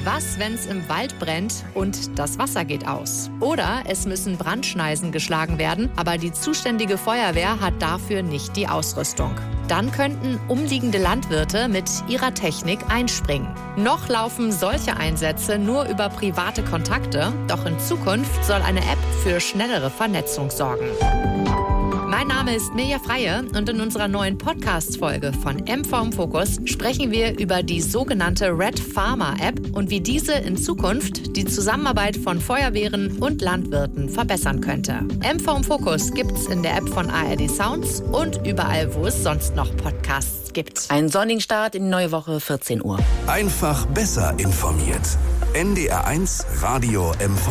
Was, wenn's im Wald brennt und das Wasser geht aus? Oder es müssen Brandschneisen geschlagen werden, aber die zuständige Feuerwehr hat dafür nicht die Ausrüstung. Dann könnten umliegende Landwirte mit ihrer Technik einspringen. Noch laufen solche Einsätze nur über private Kontakte, doch in Zukunft soll eine App für schnellere Vernetzung sorgen. Mein Name ist Mirja Freie und in unserer neuen Podcast-Folge von MV im Fokus sprechen wir über die sogenannte Red Farmer App und wie diese in Zukunft die Zusammenarbeit von Feuerwehren und Landwirten verbessern könnte. MV im Fokus gibt's in der App von ARD Sounds und überall, wo es sonst noch Podcasts gibt. Einen sonnigen Start in die neue Woche, 14 Uhr. Einfach besser informiert. NDR1 Radio MV.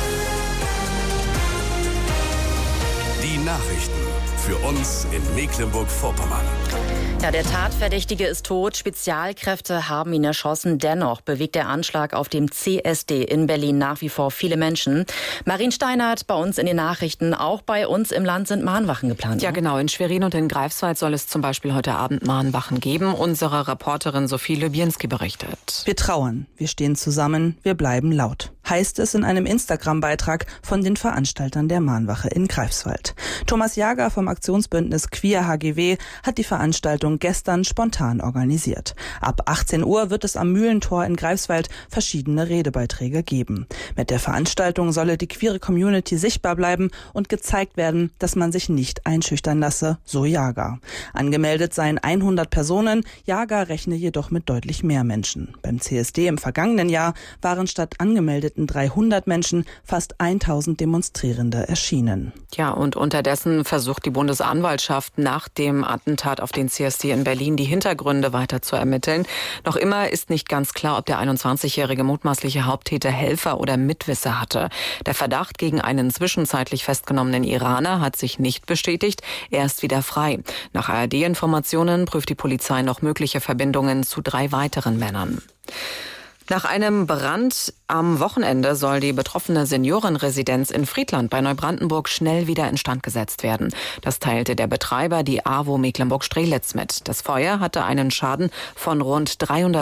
Die Nachrichten für uns in Mecklenburg-Vorpommern. Ja, der Tatverdächtige ist tot. Spezialkräfte haben ihn erschossen. Dennoch bewegt der Anschlag auf dem CSD in Berlin nach wie vor viele Menschen. Marien Steinert bei uns in den Nachrichten. Auch bei uns im Land sind Mahnwachen geplant. Ja, genau. In Schwerin und in Greifswald soll es zum Beispiel heute Abend Mahnwachen geben. Unsere Reporterin Sophie Lubienski berichtet. Wir trauern, wir stehen zusammen, wir bleiben laut, heißt es in einem Instagram-Beitrag von den Veranstaltern der Mahnwache in Greifswald. Thomas Jager vom Aktionsbündnis Queer HGW hat die Veranstaltung gestern spontan organisiert. Ab 18 Uhr wird es am Mühlentor in Greifswald verschiedene Redebeiträge geben. Mit der Veranstaltung solle die queere Community sichtbar bleiben und gezeigt werden, dass man sich nicht einschüchtern lasse, so Jager. Angemeldet seien 100 Personen, Jager rechne jedoch mit deutlich mehr Menschen. Beim CSD im vergangenen Jahr waren statt angemeldeten 300 Menschen fast 1000 Demonstrierende erschienen. Ja, und unterdessen versucht die Bundesanwaltschaft nach dem Attentat auf den CSD in Berlin die Hintergründe weiter zu ermitteln. Noch immer ist nicht ganz klar, ob der 21-jährige mutmaßliche Haupttäter Helfer oder Mitwisser hatte. Der Verdacht gegen einen zwischenzeitlich festgenommenen Iraner hat sich nicht bestätigt. Er ist wieder frei. Nach ARD-Informationen prüft die Polizei noch mögliche Verbindungen zu 3 weiteren Männern. Nach einem Brand am Wochenende soll die betroffene Seniorenresidenz in Friedland bei Neubrandenburg schnell wieder instand gesetzt werden. Das teilte der Betreiber, die AWO Mecklenburg-Strelitz, mit. Das Feuer hatte einen Schaden von rund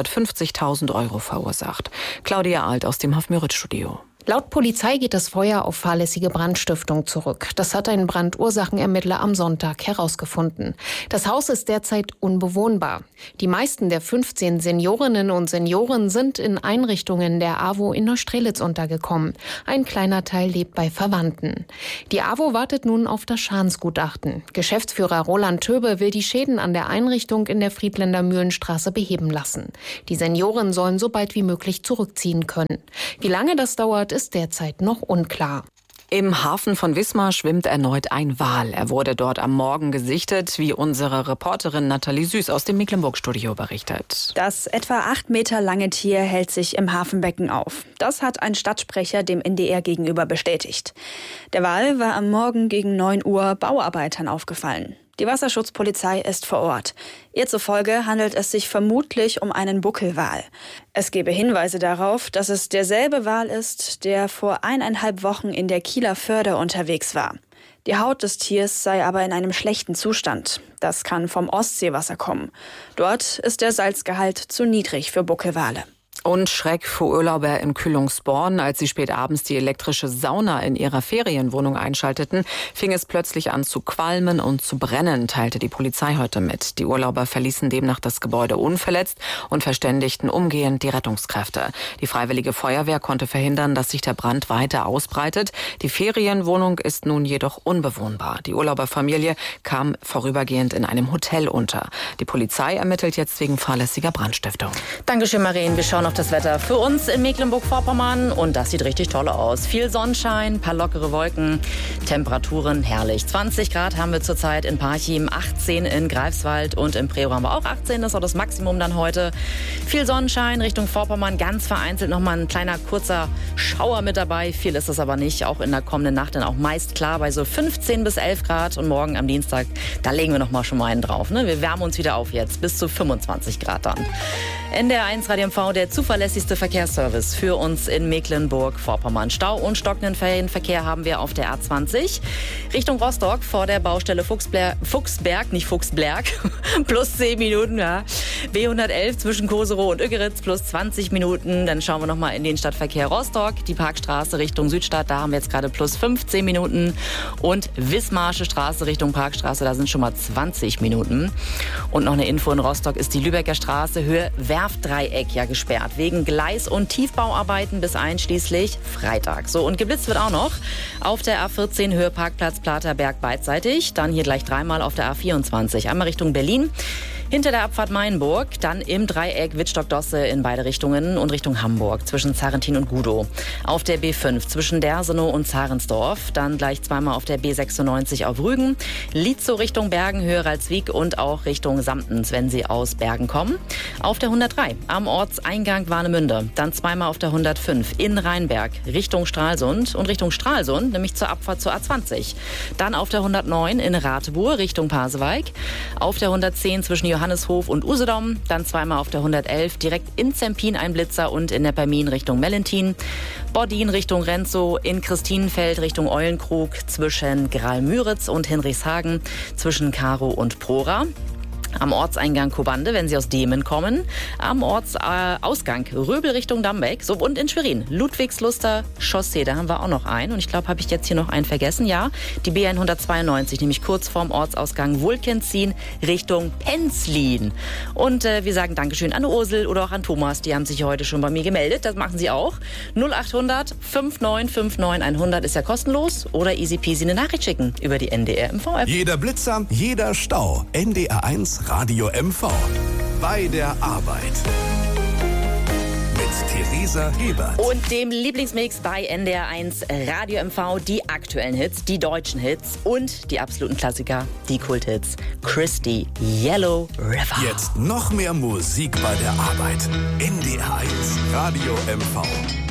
350.000 € verursacht. Claudia Alt aus dem Hof-Müritz-Studio. Laut Polizei geht das Feuer auf fahrlässige Brandstiftung zurück. Das hat ein Brandursachenermittler am Sonntag herausgefunden. Das Haus ist derzeit unbewohnbar. Die meisten der 15 Seniorinnen und Senioren sind in Einrichtungen der AWO in Neustrelitz untergekommen. Ein kleiner Teil lebt bei Verwandten. Die AWO wartet nun auf das Schadensgutachten. Geschäftsführer Roland Töbe will die Schäden an der Einrichtung in der Friedländer Mühlenstraße beheben lassen. Die Senioren sollen so bald wie möglich zurückziehen können. Wie lange das dauert, ist derzeit noch unklar. Im Hafen von Wismar schwimmt erneut ein Wal. Er wurde dort am Morgen gesichtet, wie unsere Reporterin Nathalie Süß aus dem Mecklenburg-Studio berichtet. Das etwa 8 Meter lange Tier hält sich im Hafenbecken auf. Das hat ein Stadtsprecher dem NDR gegenüber bestätigt. Der Wal war am Morgen gegen 9 Uhr Bauarbeitern aufgefallen. Die Wasserschutzpolizei ist vor Ort. Ihr zufolge handelt es sich vermutlich um einen Buckelwal. Es gebe Hinweise darauf, dass es derselbe Wal ist, der vor 1,5 Wochen in der Kieler Förde unterwegs war. Die Haut des Tiers sei aber in einem schlechten Zustand. Das kann vom Ostseewasser kommen. Dort ist der Salzgehalt zu niedrig für Buckelwale. Und Schreck für Urlauber in Kühlungsborn. Als sie spät abends die elektrische Sauna in ihrer Ferienwohnung einschalteten, fing es plötzlich an zu qualmen und zu brennen, teilte die Polizei heute mit. Die Urlauber verließen demnach das Gebäude unverletzt und verständigten umgehend die Rettungskräfte. Die Freiwillige Feuerwehr konnte verhindern, dass sich der Brand weiter ausbreitet. Die Ferienwohnung ist nun jedoch unbewohnbar. Die Urlauberfamilie kam vorübergehend in einem Hotel unter. Die Polizei ermittelt jetzt wegen fahrlässiger Brandstiftung. Dankeschön, Marien. Wir schauen auf das Wetter für uns in Mecklenburg-Vorpommern und das sieht richtig toll aus. Viel Sonnenschein, paar lockere Wolken, Temperaturen herrlich. 20 Grad haben wir zurzeit in Parchim, 18 in Greifswald und in Prerow haben wir auch 18. Das ist auch das Maximum dann heute. Viel Sonnenschein Richtung Vorpommern, ganz vereinzelt nochmal ein kleiner kurzer Schauer mit dabei. Viel ist es aber nicht, auch in der kommenden Nacht dann auch meist klar bei so 15 bis 11 Grad und morgen am Dienstag, da legen wir nochmal schon mal einen drauf. Ne? Wir wärmen uns wieder auf jetzt, bis zu 25 Grad dann. NDR1 Radio MV, der zuverlässigste Verkehrsservice für uns in Mecklenburg-Vorpommern. Stau und stockenden Ferienverkehr haben wir auf der A20 Richtung Rostock vor der Baustelle Fuchsberg, nicht Fuchsberg, plus 10 Minuten. Ja. B111 zwischen Koserow und Üggeritz plus 20 Minuten. Dann schauen wir nochmal in den Stadtverkehr Rostock. Die Parkstraße Richtung Südstadt, da haben wir jetzt gerade plus 15 Minuten. Und Wismarsche Straße Richtung Parkstraße, da sind schon mal 20 Minuten. Und noch eine Info: in Rostock ist die Lübecker Straße Höhe Werftdreieck ja gesperrt. Wegen Gleis- und Tiefbauarbeiten bis einschließlich Freitag. So, und geblitzt wird auch noch auf der A14 Höhe Parkplatz Platerberg beidseitig. Dann hier gleich dreimal auf der A24. Einmal Richtung Berlin. Hinter der Abfahrt Mainburg, dann im Dreieck Wittstock-Dosse in beide Richtungen und Richtung Hamburg zwischen Zarentin und Gudow. Auf der B5 zwischen Dersenow und Zarensdorf, dann gleich zweimal auf der B96 auf Rügen, Lietzow Richtung Bergen, Höhe Ralswiek und auch Richtung Samtens, wenn Sie aus Bergen kommen. Auf der 103 am Ortseingang Warnemünde, dann zweimal auf der 105 in Rheinberg Richtung Stralsund und Richtung Stralsund, nämlich zur Abfahrt zur A20. Dann auf der 109 in Rathenow Richtung Pasewalk, auf der 110 zwischen Johanneshof und Usedom, dann zweimal auf der 111 direkt in Zempin ein Blitzer und in Neppermin Richtung Mellentin, Bordin Richtung Renzow, in Christinenfeld Richtung Eulenkrug zwischen Graal-Müritz und Hinrichshagen, zwischen Karow und Prora. Am Ortseingang Kobande, wenn Sie aus Demen kommen. Am Ortsausgang Röbel Richtung Dambeck. So, und in Schwerin, Ludwigsluster Chaussee, da haben wir auch noch einen. Und ich glaube, habe ich jetzt hier noch einen vergessen? Ja, die B192, nämlich kurz vorm Ortsausgang Wulkenzien Richtung Penzlin. Und wir sagen Dankeschön an Ursel oder auch an Thomas. Die haben sich heute schon bei mir gemeldet. Das machen Sie auch. 0800 5959 100 ist ja kostenlos. Oder easy peasy eine Nachricht schicken über die NDR MV-App. Jeder Blitzer, jeder Stau. NDR1 Radio MV. Bei der Arbeit. Mit Theresa Hebert. Und dem Lieblingsmix bei NDR1 Radio MV. Die aktuellen Hits, die deutschen Hits und die absoluten Klassiker, die Kulthits. Christy, Yellow River. Jetzt noch mehr Musik bei der Arbeit. NDR1 Radio MV.